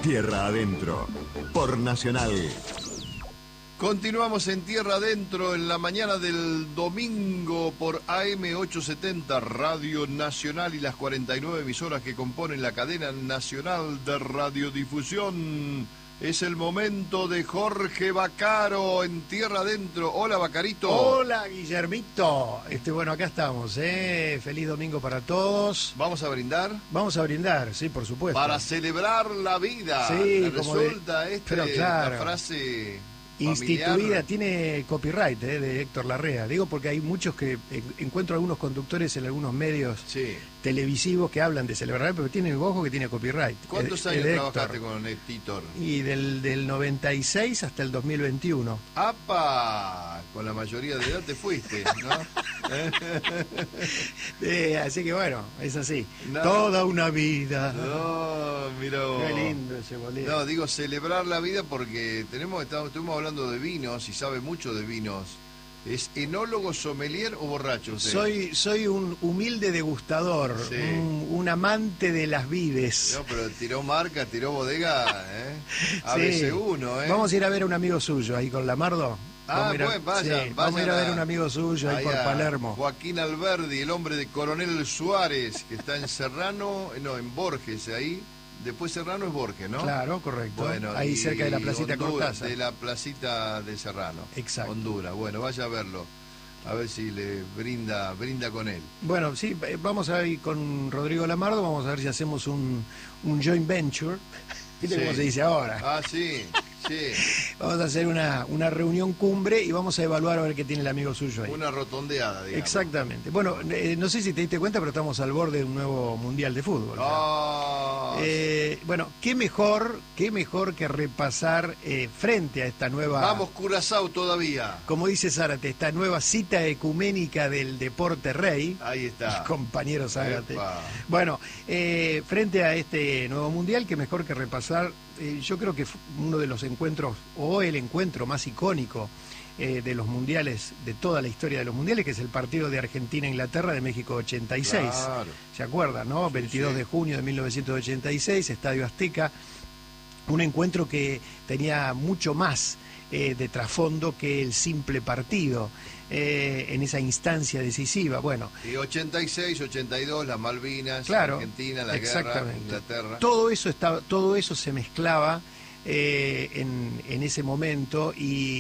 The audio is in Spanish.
Tierra Adentro, por Nacional. Continuamos en Tierra Adentro en la mañana del domingo por AM870 Radio Nacional y las 49 emisoras que componen la cadena nacional de radiodifusión. Es el momento de Jorge Vaccaro en Tierra Adentro. Hola, Vaccarito. Hola, Guillermito. Bueno, acá estamos, Feliz domingo para todos. ¿Vamos a brindar? Vamos a brindar, sí, por supuesto. Para celebrar la vida. Sí, resulta pero claro, la frase instituida, familiar. Tiene copyright de Héctor Larrea. Digo porque hay muchos que encuentro algunos conductores en algunos medios televisivos que hablan de celebrar, pero tienen ojo que tiene copyright. ¿Cuántos años trabajaste con Héctor? Y del 96 hasta el 2021. ¡Apa! Con la mayoría de edad te fuiste, ¿no? Así que bueno, es así. No. Toda una vida. No, mira. Qué lindo ese bolero. No, digo celebrar la vida porque estuvimos hablando de vinos y sabe mucho de vinos. ¿Es enólogo, sommelier o borracho usted? Soy un humilde degustador, sí. un amante de las vides. No, pero tiró marca, tiró bodega, ABC1, Vamos a ir a ver a un amigo suyo ahí con Lamardo. Vamos a ir a ver a un amigo suyo ahí por Palermo. Joaquín Alberdi, el hombre de Coronel Suárez, que está en Serrano, en Borges, ahí. Después Serrano es Borges, ¿no? Claro, correcto. Bueno, ahí cerca de la placita Honduras, Cortázar. de la placita de Serrano. Exacto. Honduras. Bueno, vaya a verlo. A ver si le brinda con él. Bueno, sí, vamos a ir con Rodrigo Lamardo, vamos a ver si hacemos un joint venture. ¿Viste cómo se dice ahora? Ah, sí. Vamos a hacer una reunión cumbre y vamos a evaluar a ver qué tiene el amigo suyo ahí. Una rotondeada, digamos. Exactamente. Bueno, no sé si te diste cuenta, pero estamos al borde de un nuevo mundial de fútbol. Bueno, qué mejor que repasar frente a esta nueva... Vamos, Curazao todavía. Como dice Zárate, esta nueva cita ecuménica del deporte rey. Ahí está. Compañero Zárate. Bueno, frente a este nuevo mundial, qué mejor que repasar... yo creo que uno de los encuentros, o el encuentro más icónico de los mundiales, de toda la historia de los mundiales, que es el partido de Argentina-Inglaterra de México 86. Claro. ¿Se acuerdan, no? Sí, 22 de junio de 1986, Estadio Azteca. Un encuentro que tenía mucho más de trasfondo que el simple partido en esa instancia decisiva. Bueno, y 86, 82, las Malvinas, claro, Argentina, la guerra, Inglaterra. Todo eso se mezclaba en ese momento y